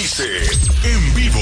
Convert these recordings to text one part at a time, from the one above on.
Berenice en vivo.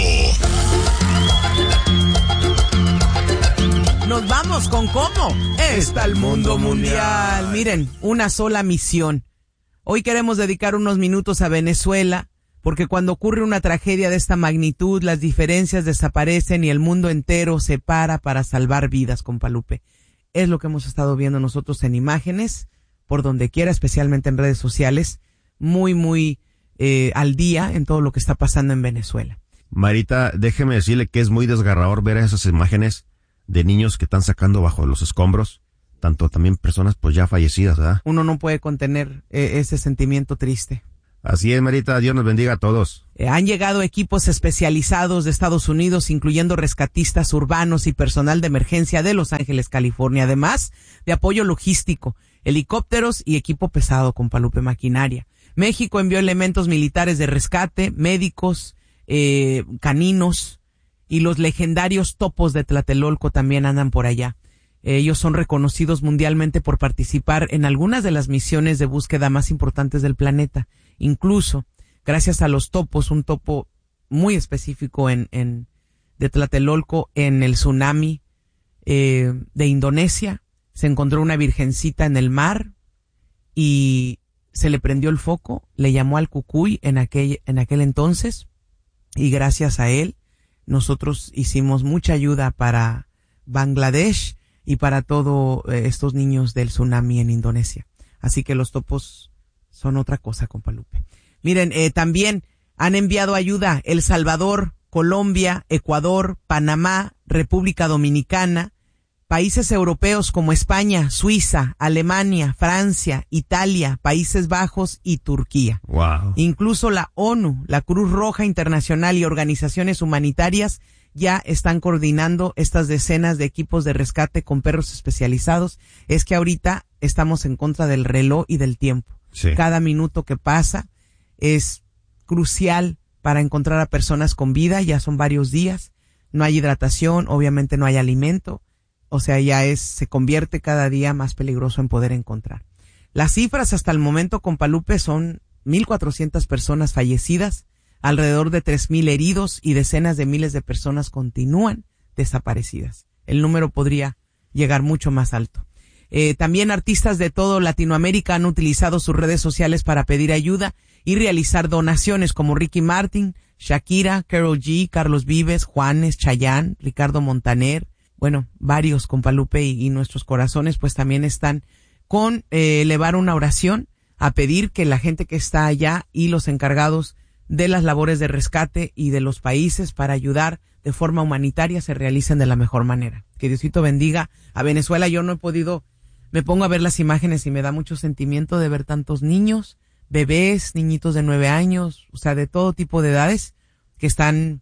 Nos vamos con cómo está el mundo mundial. Miren, una sola misión. Hoy queremos dedicar unos minutos a Venezuela, porque cuando ocurre una tragedia de esta magnitud, las diferencias desaparecen y el mundo entero se para salvar vidas, compa Lupe. Es lo que hemos estado viendo nosotros en imágenes, por donde quiera, especialmente en redes sociales, muy al día en todo lo que está pasando en Venezuela. Marita, déjeme decirle que es muy desgarrador ver esas imágenes de niños que están sacando bajo los escombros, tanto también personas pues ya fallecidas, ¿verdad? Uno no puede contener ese sentimiento triste. Así es, Marita, Dios nos bendiga a todos. Han llegado equipos especializados de Estados Unidos, incluyendo rescatistas urbanos y personal de emergencia de Los Ángeles, California, además de apoyo logístico, helicópteros y equipo pesado con Palupe maquinaria. México envió elementos militares de rescate, médicos, caninos, y los legendarios topos de Tlatelolco también andan por allá. Ellos son reconocidos mundialmente por participar en algunas de las misiones de búsqueda más importantes del planeta. Incluso, gracias a los topos, un topo muy específico de Tlatelolco, en el tsunami de Indonesia, se encontró una virgencita en el mar y se le prendió el foco, le llamó al Cucuy en aquel entonces, y gracias a él nosotros hicimos mucha ayuda para Bangladesh y para todos estos niños del tsunami en Indonesia. Así que los topos son otra cosa, compa Lupe. Miren, también han enviado ayuda El Salvador, Colombia, Ecuador, Panamá, República Dominicana, países europeos como España, Suiza, Alemania, Francia, Italia, Países Bajos y Turquía. Wow. Incluso la ONU, la Cruz Roja Internacional y organizaciones humanitarias ya están coordinando estas decenas de equipos de rescate con perros especializados. Es que ahorita estamos en contra del reloj y del tiempo. Sí. Cada minuto que pasa es crucial para encontrar a personas con vida. Ya son varios días. No hay hidratación, obviamente no hay alimento. O sea, se convierte cada día más peligroso en poder encontrar. Las cifras hasta el momento, compa Lupe, son 1,400 personas fallecidas, alrededor de 3,000 heridos y decenas de miles de personas continúan desaparecidas. El número podría llegar mucho más alto. También artistas de todo Latinoamérica han utilizado sus redes sociales para pedir ayuda y realizar donaciones, como Ricky Martin, Shakira, Karol G, Carlos Vives, Juanes, Chayanne, Ricardo Montaner. Bueno, varios, compa Lupe, y nuestros corazones pues también están con elevar una oración a pedir que la gente que está allá y los encargados de las labores de rescate y de los países para ayudar de forma humanitaria se realicen de la mejor manera. Que Diosito bendiga a Venezuela. Yo no he podido, me pongo a ver las imágenes y me da mucho sentimiento de ver tantos niños, bebés, niñitos de 9 años, o sea, de todo tipo de edades que están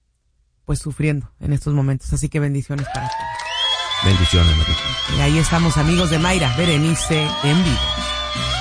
pues sufriendo en estos momentos. Así que bendiciones para todos. Bendiciones, Marita. Y ahí estamos, amigos de Mayra Berenice en vivo.